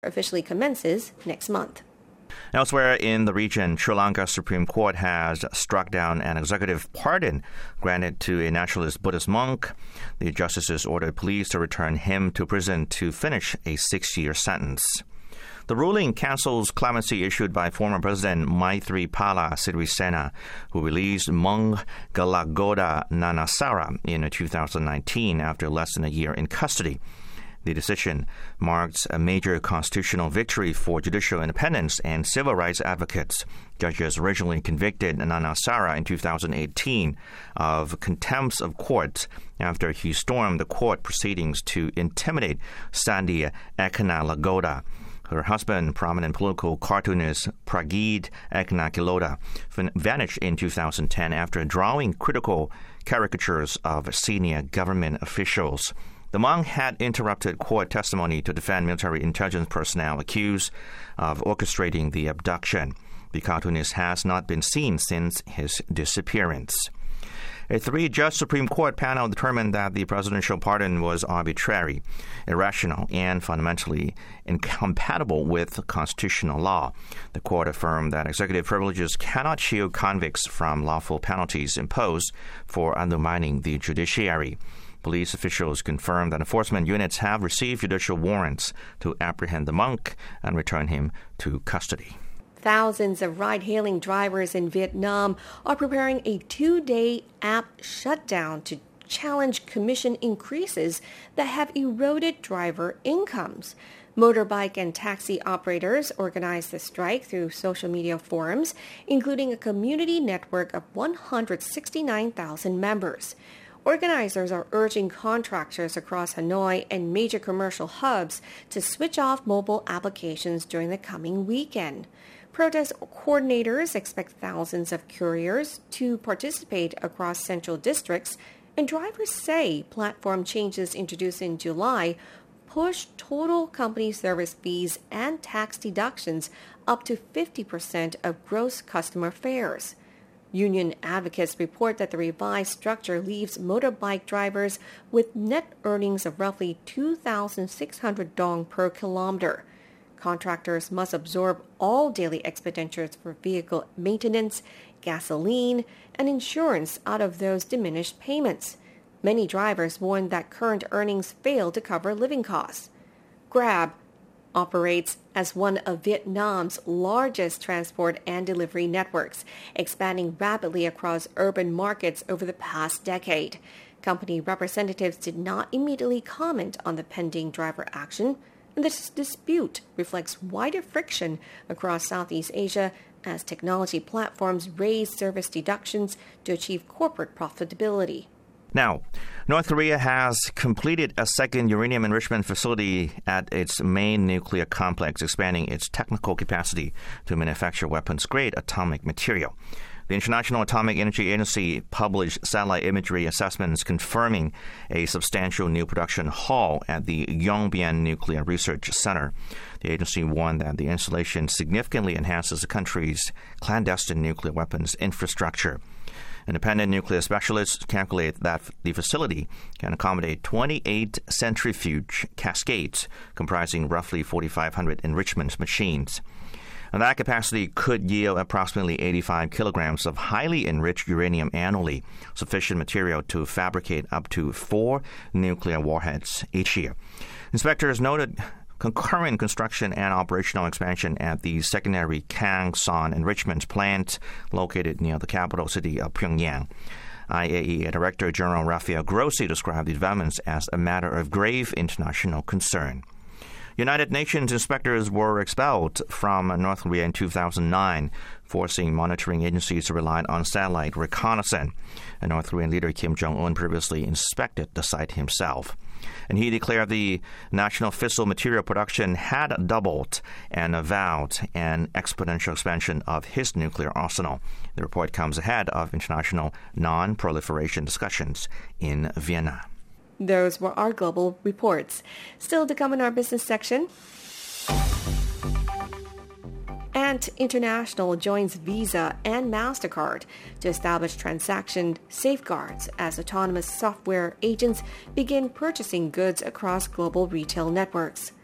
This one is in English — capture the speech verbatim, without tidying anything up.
officially commences next month. Elsewhere in the region, Sri Lanka's Supreme Court has struck down an executive pardon granted to a naturalist Buddhist monk. The justices ordered police to return him to prison to finish a six-year sentence. The ruling cancels clemency issued by former President Maithripala Sirisena, who released monk Galagoda Nanasara in two thousand nineteen after less than a year in custody. The decision marks a major constitutional victory for judicial independence and civil rights advocates. Judges originally convicted Nanasara in two thousand eighteen of contempt of court after he stormed the court proceedings to intimidate Sandhya Ekana-Lagoda. Her husband, prominent political cartoonist Prageet Ekana-Lagoda, vanished in two thousand ten after drawing critical caricatures of senior government officials. The monk had interrupted court testimony to defend military intelligence personnel accused of orchestrating the abduction. The cartoonist has not been seen since his disappearance. A three-judge Supreme Court panel determined that the presidential pardon was arbitrary, irrational, and fundamentally incompatible with constitutional law. The court affirmed that executive privileges cannot shield convicts from lawful penalties imposed for undermining the judiciary. Police officials confirmed that enforcement units have received judicial warrants to apprehend the monk and return him to custody. Thousands of ride-hailing drivers in Vietnam are preparing a two-day app shutdown to challenge commission increases that have eroded driver incomes. Motorbike and taxi operators organized the strike through social media forums, including a community network of one hundred sixty-nine thousand members. Organizers are urging contractors across Hanoi and major commercial hubs to switch off mobile applications during the coming weekend. Protest coordinators expect thousands of couriers to participate across central districts, and drivers say platform changes introduced in July push total company service fees and tax deductions up to fifty percent of gross customer fares. Union advocates report that the revised structure leaves motorbike drivers with net earnings of roughly two thousand six hundred dong per kilometer. Contractors must absorb all daily expenditures for vehicle maintenance, gasoline, and insurance out of those diminished payments. Many drivers warn that current earnings fail to cover living costs. Grab operates as one of Vietnam's largest transport and delivery networks, expanding rapidly across urban markets over the past decade. Company representatives did not immediately comment on the pending driver action, and this dispute reflects wider friction across Southeast Asia as technology platforms raise service deductions to achieve corporate profitability. Now, North Korea has completed a second uranium enrichment facility at its main nuclear complex, expanding its technical capacity to manufacture weapons-grade atomic material. The International Atomic Energy Agency published satellite imagery assessments confirming a substantial new production hall at the Yongbyon Nuclear Research Center. The agency warned that the installation significantly enhances the country's clandestine nuclear weapons infrastructure. Independent nuclear specialists calculate that the facility can accommodate twenty-eight centrifuge cascades, comprising roughly forty-five hundred enrichment machines. And that capacity could yield approximately eighty-five kilograms of highly enriched uranium annually, sufficient material to fabricate up to four nuclear warheads each year. Inspectors noted concurrent construction and operational expansion at the secondary Kangsan enrichment plant located near the capital city of Pyongyang. I A E A Director General Rafael Grossi described the developments as a matter of grave international concern. United Nations inspectors were expelled from North Korea in two thousand nine, forcing monitoring agencies to rely on satellite reconnaissance. And North Korean leader Kim Jong-un previously inspected the site himself. And he declared the national fissile material production had doubled and avowed an exponential expansion of his nuclear arsenal. The report comes ahead of international non-proliferation discussions in Vienna. Those were our global reports. Still to come in our business section. Ant International joins Visa and MasterCard to establish transaction safeguards as autonomous software agents begin purchasing goods across global retail networks.